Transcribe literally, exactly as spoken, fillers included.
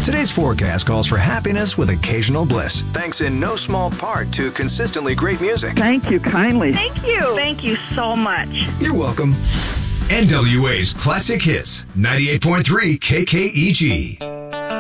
Today's forecast calls for happiness with occasional bliss, thanks in no small part to consistently great music. Thank you kindly. Thank you. Thank you so much. You're welcome. N W A's Classic Hits, ninety-eight point three K K E G.